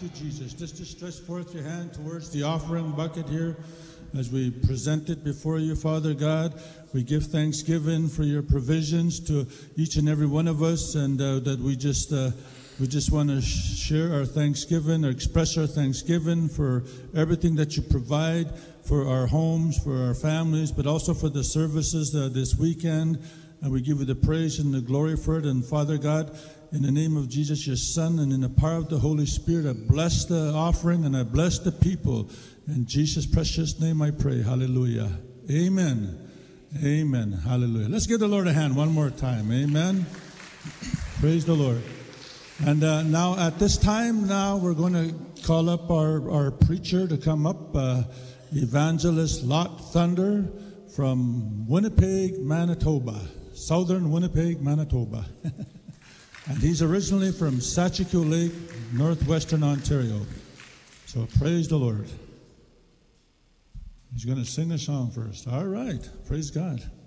you, Jesus. Just to stretch forth your hand towards the offering bucket here as we present it before you, Father God. We give thanksgiving for your provisions to each and every one of us, and that we just want to share our thanksgiving, or express our thanksgiving for everything that you provide for our homes, for our families, but also for the services this weekend. And we give you the praise and the glory for it. And Father God, in the name of Jesus, your Son, and in the power of the Holy Spirit, I bless the offering and I bless the people. In Jesus' precious name I pray. Hallelujah. Amen. Amen. Hallelujah. Let's give the Lord a hand one more time. Amen. Praise the Lord. And now at this time, we're going to call up our preacher to come up, Evangelist Lot Thunder from Winnipeg, Manitoba. Southern Winnipeg, Manitoba. And he's originally from Sachiko Lake, northwestern Ontario. So praise the Lord. He's going to sing a song first. All right. Praise God.